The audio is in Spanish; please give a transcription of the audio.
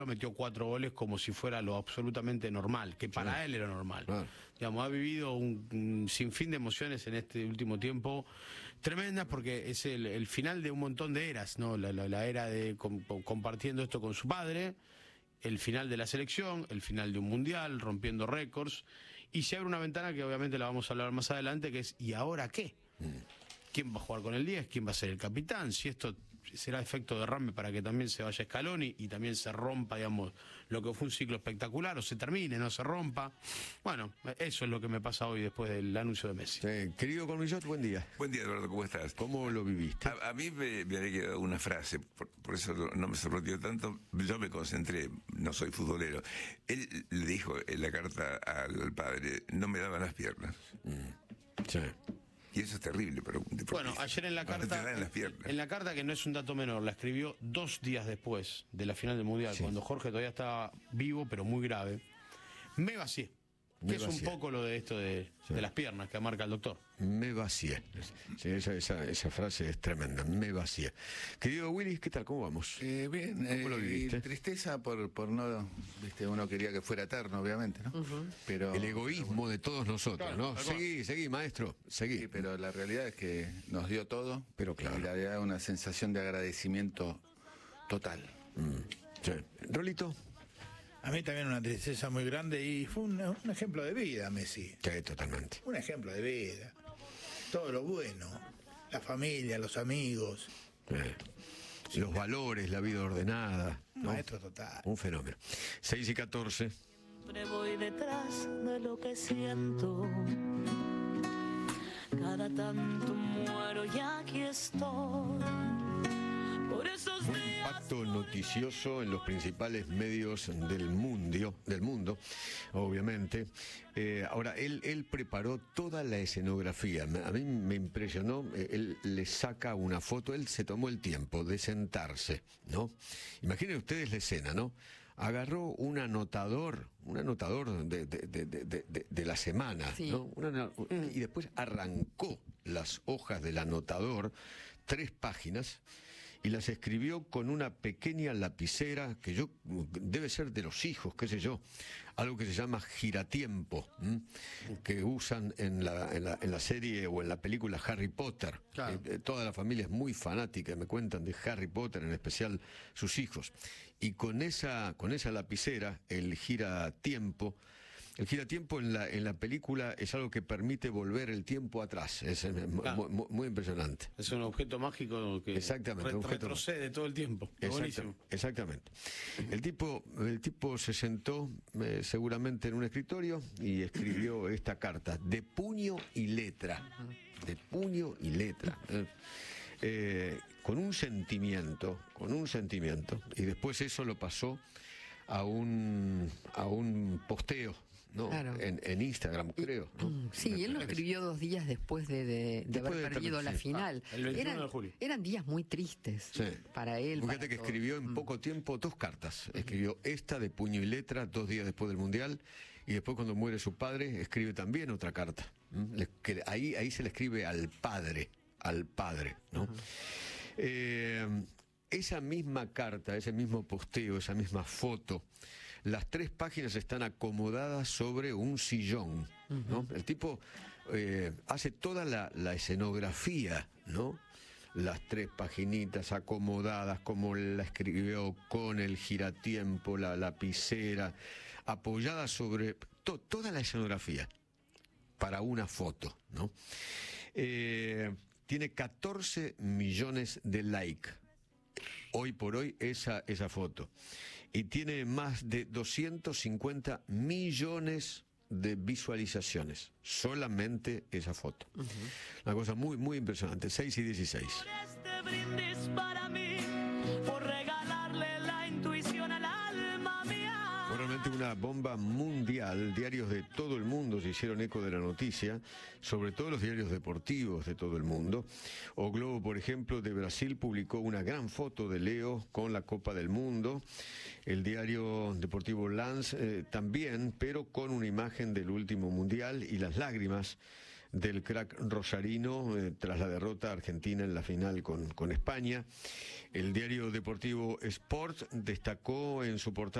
metió 4 goles como si fuera lo absolutamente normal, que para él era normal. Digamos, ha vivido un sinfín de emociones en este último tiempo tremendas, porque es el final de un montón de eras, ¿no? La era de compartiendo esto con su padre, el final de la selección, el final de un mundial, rompiendo récords, y se abre una ventana que obviamente la vamos a hablar más adelante, que es ¿y ahora qué? ¿Quién va a jugar con el 10? ¿Quién va a ser el capitán? Si esto será efecto derrame para que también se vaya Scaloni y también se rompa, digamos, lo que fue un ciclo espectacular, o se termine, no se rompa. Bueno, eso es lo que me pasa hoy después del anuncio de Messi. Querido Cornillot, buen día. Buen día, Eduardo, ¿cómo estás? ¿Cómo lo viviste? A mí me había quedado una frase, por eso no me sorprendió tanto. Yo me concentré, no soy futbolero. Él le dijo en la carta al padre, no me daban las piernas. Sí. Y eso es terrible, pero bueno, ayer en la carta, que no es un dato menor, la escribió 2 días después de la final del Mundial, cuando Jorge todavía estaba vivo, pero muy grave. Me vacié. Que es un poco lo de esto de las piernas que marca el doctor. Me vacié. Sí, esa frase es tremenda. Me vacié. Querido Willy, ¿qué tal? ¿Cómo vamos? Bien. ¿Cómo lo viviste? Tristeza por no... uno quería que fuera eterno, obviamente, ¿no? Pero, el egoísmo de todos nosotros, claro, ¿no? Seguí, maestro. Seguí. Sí, pero la realidad es que nos dio todo. Pero claro. Y la verdad, una sensación de agradecimiento total. Sí. Rolito. A mí también una tristeza muy grande, y fue un ejemplo de vida, Messi. Sí, totalmente. Un ejemplo de vida. Todo lo bueno, la familia, los amigos. Los valores, la vida ordenada. ¿no? Maestro total. Un fenómeno. 6:14. Siempre voy detrás de lo que siento. Cada tanto muero y aquí estoy. Por esos días. Impacto noticioso en los principales medios del mundo, obviamente. Ahora, él preparó toda la escenografía. A mí me impresionó. Él le saca una foto, él se tomó el tiempo de sentarse, ¿no? Imaginen ustedes la escena, ¿no? Agarró un anotador de la semana, sí. ¿no? Y después arrancó las hojas del anotador, 3 páginas, y las escribió con una pequeña lapicera que debe ser de los hijos, qué sé yo, algo que se llama giratiempo, que usan en la serie o en la película Harry Potter. Claro. Toda la familia es muy fanática, me cuentan de Harry Potter, en especial sus hijos. Y con esa lapicera, el giratiempo en la película es algo que permite volver el tiempo atrás. Es muy impresionante. Es un objeto mágico que retrocede todo el tiempo. Buenísimo. Exactamente. El tipo se sentó seguramente en un escritorio y escribió esta carta de puño y letra. De puño y letra. Con un sentimiento, y después eso lo pasó a un posteo, ¿no? Claro. En Instagram, creo, ¿no? Sí, él lo escribió 2 días después de haber perdido la final. El 21 de julio. Eran días muy tristes para él. Fíjate que escribió en poco tiempo 2 cartas. Escribió esta de puño y letra 2 días después del Mundial, y después, cuando muere su padre, escribe también otra carta. Ahí se le escribe al padre, ¿no? Esa misma carta, ese mismo posteo, esa misma foto, las 3 páginas están acomodadas sobre un sillón, ¿no? El tipo hace toda la escenografía, ¿no? Las 3 paginitas acomodadas como la escribió, con el giratiempo, la lapicera, apoyada sobre toda la escenografía para una foto, ¿no? Tiene 14 millones de likes. Hoy por hoy esa foto, y tiene más de 250 millones de visualizaciones, solamente esa foto. Una cosa muy, muy impresionante. 6:16. Este brindis para mí, por regalarle la intuición al alma mía. Fue realmente una bomba mundial. Diarios de todo el mundo se hicieron eco de la noticia, sobre todo los diarios deportivos de todo el mundo. O Globo, por ejemplo, de Brasil, publicó una gran foto de Leo con la Copa del Mundo. El diario deportivo Lance también, pero con una imagen del último Mundial y las lágrimas del crack rosarino tras la derrota argentina en la final con España. El diario deportivo Sport destacó en su portada